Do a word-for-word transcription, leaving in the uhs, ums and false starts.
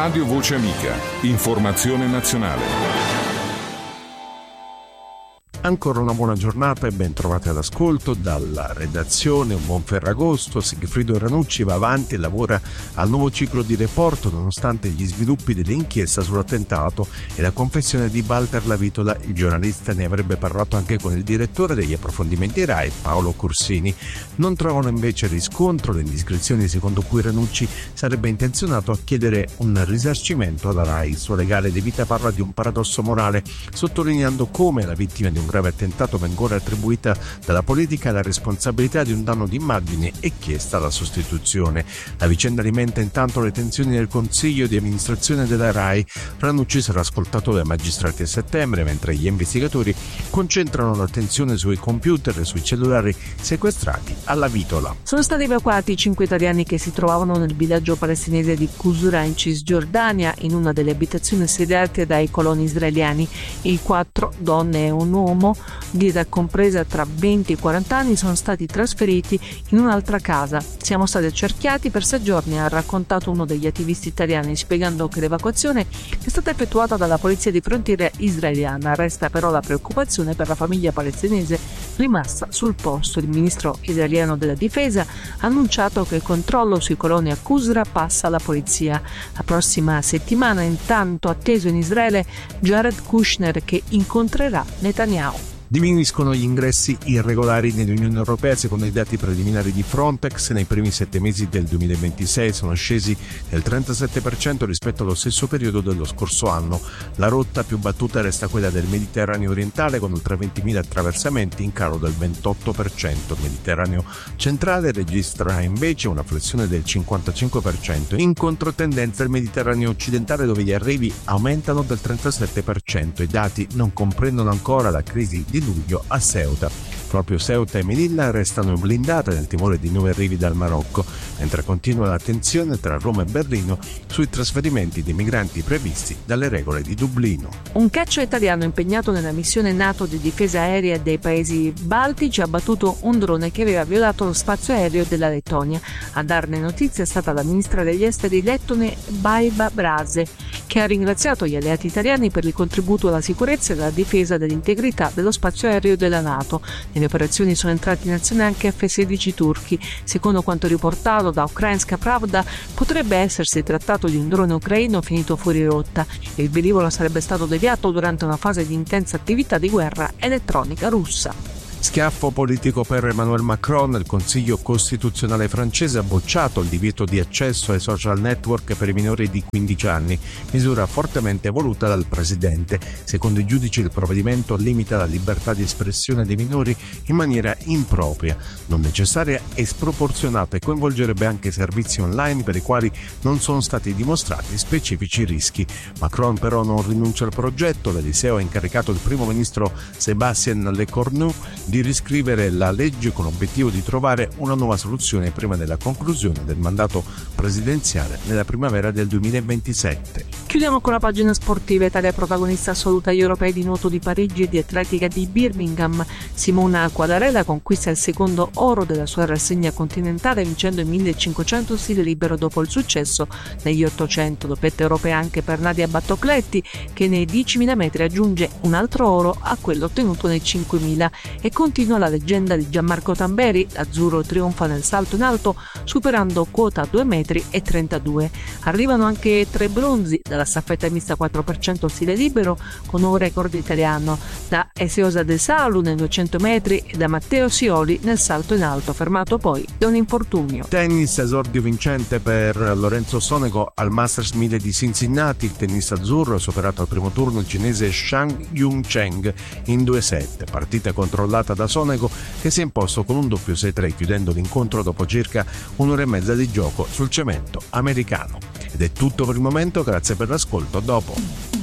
Radio Voce Amica. Informazione nazionale. Ancora una buona giornata e ben trovati all'ascolto. Dalla redazione un buon Ferragosto. Sigfrido Ranucci va avanti e lavora al nuovo ciclo di report nonostante gli sviluppi dell'inchiesta sull'attentato e la confessione di Walter Lavitola. Il giornalista ne avrebbe parlato anche con il direttore degli approfondimenti RAI, Paolo Corsini. Non trovano invece riscontro le indiscrezioni secondo cui Ranucci sarebbe intenzionato a chiedere un risarcimento alla RAI. Il suo legale De Vita parla di un paradosso morale, sottolineando come la vittima di un grave attentato venga attribuita dalla politica la responsabilità di un danno d'immagine e chiesta la sostituzione. La vicenda alimenta intanto le tensioni nel consiglio di amministrazione della RAI. Ranucci sarà ascoltato dai magistrati a settembre, mentre gli investigatori concentrano l'attenzione sui computer e sui cellulari sequestrati alla Vitola. Sono stati evacuati cinque italiani che si trovavano nel villaggio palestinese di Qusra in Cisgiordania, in una delle abitazioni assediate dai coloni israeliani. I quattro, donne e un uomo di età compresa tra venti e quaranta anni, sono stati trasferiti in un'altra casa. Siamo stati accerchiati per sei giorni, ha raccontato uno degli attivisti italiani, spiegando che l'evacuazione è stata effettuata dalla polizia di frontiera israeliana. Resta però la preoccupazione per la famiglia palestinese rimasta sul posto. Il ministro israeliano della difesa ha annunciato che il controllo sui coloni a Qusra passa alla polizia. La prossima settimana, intanto, atteso in Israele Jared Kushner, che incontrerà Netanyahu. Diminuiscono gli ingressi irregolari nell'Unione Europea. Secondo i dati preliminari di Frontex, nei primi sette mesi del duemilaventisei sono scesi del trentasette per cento rispetto allo stesso periodo dello scorso anno. La rotta più battuta resta quella del Mediterraneo orientale, con oltre ventimila attraversamenti, in calo del ventotto per cento. Il Mediterraneo centrale registra invece una flessione del cinquantacinque per cento. In controtendenza il Mediterraneo occidentale, dove gli arrivi aumentano del trentasette per cento. I dati non comprendono ancora la crisi di luglio a Ceuta. Proprio Ceuta e Melilla restano blindate nel timore di nuovi arrivi dal Marocco, mentre continua la tensione tra Roma e Berlino sui trasferimenti di migranti previsti dalle regole di Dublino. Un caccia italiano impegnato nella missione NATO di difesa aerea dei paesi baltici ha abbattuto un drone che aveva violato lo spazio aereo della Lettonia. A darne notizia è stata la ministra degli esteri lettone Baiba Brase, che ha ringraziato gli alleati italiani per il contributo alla sicurezza e alla difesa dell'integrità dello spazio aereo della NATO. Nelle operazioni sono entrati in azione anche effe sedici turchi. Secondo quanto riportato da Ukrainska Pravda, potrebbe essersi trattato di un drone ucraino finito fuori rotta. Il velivolo sarebbe stato deviato durante una fase di intensa attività di guerra elettronica russa. Schiaffo politico per Emmanuel Macron. Il Consiglio Costituzionale francese ha bocciato il divieto di accesso ai social network per i minori di quindici anni, misura fortemente voluta dal presidente. Secondo i giudici il provvedimento limita la libertà di espressione dei minori in maniera impropria, non necessaria e sproporzionata, e coinvolgerebbe anche servizi online per i quali non sono stati dimostrati specifici rischi. Macron però non rinuncia al progetto. L'Eliseo ha incaricato il primo ministro Sébastien Lecornu di riscrivere la legge con l'obiettivo di trovare una nuova soluzione prima della conclusione del mandato presidenziale nella primavera del duemilaventisette. Chiudiamo con la pagina sportiva. Italia è protagonista assoluta agli europei di nuoto di Parigi e di atletica di Birmingham. Simona Quadarella conquista il secondo oro della sua rassegna continentale, vincendo il millecinquecento stile libero dopo il successo negli ottocento. Doppietta europea anche per Nadia Battocletti, che nei diecimila metri aggiunge un altro oro a quello ottenuto nei cinquemila. E continua la leggenda di Gianmarco Tamberi. L'azzurro trionfa nel salto in alto superando quota due metri e trentadue. Arrivano anche tre bronzi dalla staffetta mista quattro per cento stile libero con un record italiano, da Eseosa De Salu nel duecento metri e da Matteo Sioli nel salto in alto, fermato poi da un infortunio. Tennis, esordio vincente per Lorenzo Sonego al Masters mille di Cincinnati. Il tennista azzurro ha superato al primo turno il cinese Shang Yung Cheng in due set, partita controllata da Sonego, che si è imposto con un doppio sei tre, chiudendo l'incontro dopo circa un'ora e mezza di gioco sul cemento americano. Ed è tutto per il momento, grazie per l'ascolto, a dopo.